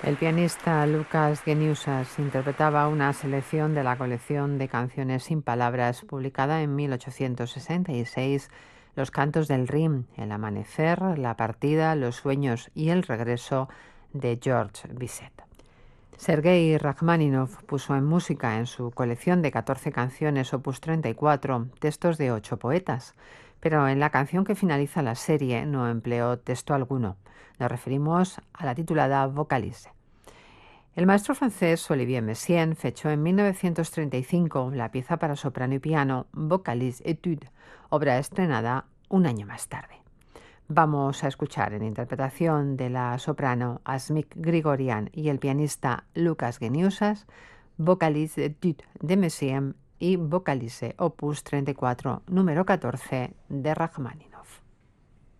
El pianista Lukas Geniusas interpretaba una selección de la colección de canciones sin palabras publicada en 1866, Los cantos del Rin, El amanecer, La partida, Los sueños y el regreso de George Bizet. Sergei Rachmaninoff puso en música en su colección de 14 canciones opus 34 textos de 8 poetas, pero en la canción que finaliza la serie no empleó texto alguno. Nos referimos a la titulada Vocalise. El maestro francés Olivier Messiaen fechó en 1935 la pieza para soprano y piano Vocalise Etude, obra estrenada un año más tarde. Vamos a escuchar en interpretación de la soprano Asmik Grigorian y el pianista Lukas Geniusas, Vocalise Etude de Messiaen y Vocalise opus 34 número 14 de Rachmaninoff.